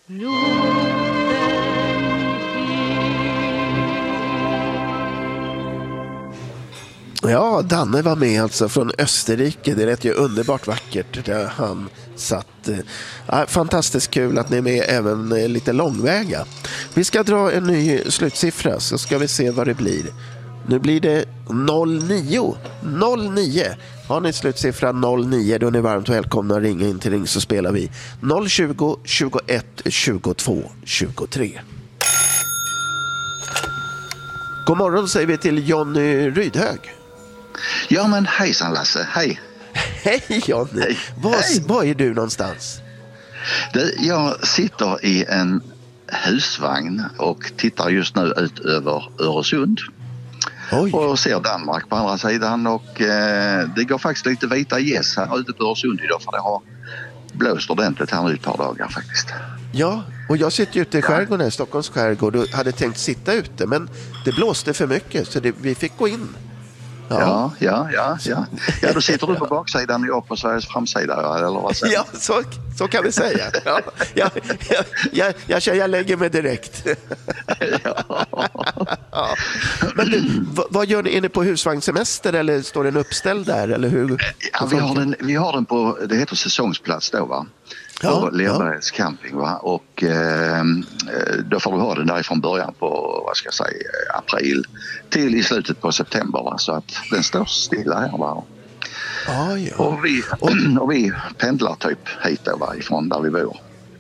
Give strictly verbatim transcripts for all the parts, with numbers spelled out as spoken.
Ja, Danne var med alltså från Österrike. Det lät ju underbart vackert där han satt. Ja, fantastiskt kul att ni är med även lite långväga. Vi ska dra en ny slutsiffra så ska vi se vad det blir. Nu blir det noll nio. noll nio. Har ni slutsiffra noll nio, då är ni varmt välkomna att ringa in till Ring så spelar vi noll tjugo, tjugoett, tjugotvå, tjugotre. God morgon säger vi till Jonny Rydhög. Ja men hejsan Lasse, hej. Hej Jonny, hej. Var, hej. Var är du någonstans? Det, jag sitter i en husvagn och tittar just nu ut över Öresund. Oj. Och ser Danmark på andra sidan och eh, det går faktiskt lite vita gäss här ute på Öresund idag för det har blåst ordentligt här nu ett par dagar faktiskt. Ja, och jag sitter ute i skärgården, i Stockholms skärgård och hade tänkt sitta ute men det blåste för mycket så det, vi fick gå in. Ja. Ja, ja, ja, ja. Ja, då sitter du på baksidan och jag på Sveriges framsida, eller vad säger du? Ja, så, så kan vi säga. Ja, jag, jag, jag, jag, jag lägger mig direkt. Ja. Ja. Men du, vad, vad gör ni? Är ni på husvagnssemester eller står den uppställd där? Eller hur? Ja, vi, har den, vi har den på, det heter säsongsplats då va? Ja, Lerbergs ja. camping va? Och eh, då får du ha den därifrån början på, vad ska jag säga, april till i slutet på september va? Så att den står stilla här va? Ah, ja. och, vi, och vi pendlar typ hit då va? Ifrån där vi bor.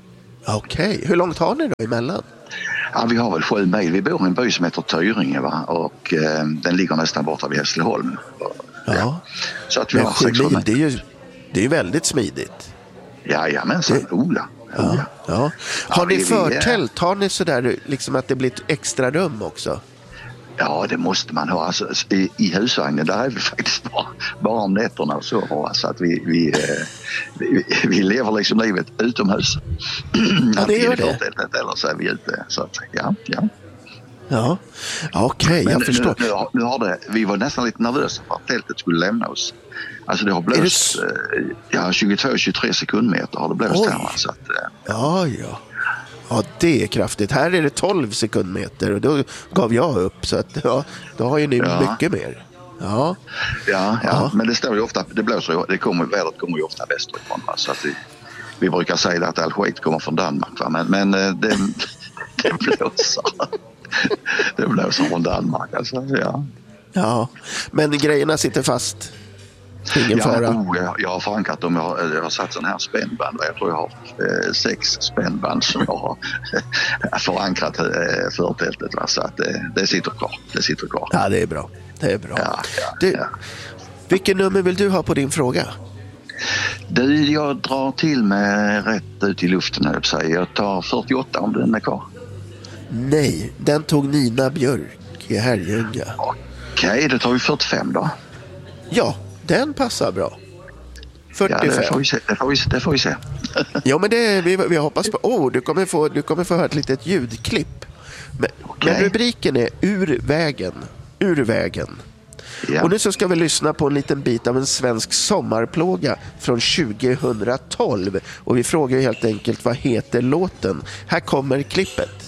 Okej, okay. Hur långt har ni då emellan? Ja, vi har väl sju mil. Vi bor i en by som heter Tyringe va? Och eh, den ligger nästan borta vid Hässleholm. Ja, ja. Så att vi men har sju sex mil, det är ju det är väldigt smidigt. Jajamensan, det... Ola. Ja, ja. Har ja, ni förtält? Har ni sådär liksom att det blir ett extra rum också? Ja, det måste man ha. Alltså, i, I husvagnen där är vi faktiskt bara, bara om nätterna och så. Så att vi, vi, eh, vi, vi lever liksom livet utomhus. Ja, det gör det. Eller så är vi ute. Så att, ja, ja. Ja, okej, okay, jag förstår. Nu, nu, har, nu har det, vi var nästan lite nervösa för att tältet skulle lämna oss. Alltså det har blåst det... ja, tjugotvå till tjugotre sekundmeter har det blåst här. Så att, ja, ja. Ja, det är kraftigt. Här är det tolv sekundmeter och då gav jag upp. Så att, ja, då har ju ni ja. mycket mer. Ja. Ja, ja, ja, men det står ju ofta, det blåser, det kommer, vädret kommer ju ofta västerifrån. Va? Så att vi, vi brukar säga att all skit kommer från Danmark. Va? Men, men det, det blåser. Det blåser från Danmark. Alltså, ja. Ja, men grejerna sitter fast. Ingen ja, fara. Oh, jag, jag har förankrat dem. Jag har, jag har satt sån här spännband. Jag tror jag har eh, sex spännband som jag har förankrat eh, förtältet. Va? Så att det, det sitter kvar. Det sitter kvar. Ja, det är bra. Det är bra. Ja, ja, du, ja. Vilken nummer vill du ha på din fråga? Du, jag drar till med rätt ut i luften. Jag, säger. jag tar fyrtioåtta om den är kvar. Nej, den tog Nina Björk i Herrljunga. Okej, okay, det tar vi fyrtiofem då. Ja, den passar bra. fyrtiofem. Ja, det får vi se. Det får vi, det får vi se. Ja, men det, vi, vi hoppas på... Åh, oh, du kommer få, du kommer få höra ett litet ljudklipp. Men, okay. men rubriken är Ur vägen. Ur vägen. Ja. Och nu så ska vi lyssna på en liten bit av en svensk sommarplåga från tjugohundratolv. Och vi frågar helt enkelt, vad heter låten? Här kommer klippet.